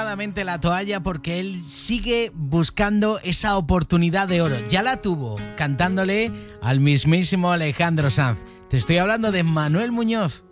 desafortunadamente la toalla porque él sigue buscando esa oportunidad de oro. Ya la tuvo cantándole al mismísimo Alejandro Sanz. Te estoy hablando de Manuel Muñoz.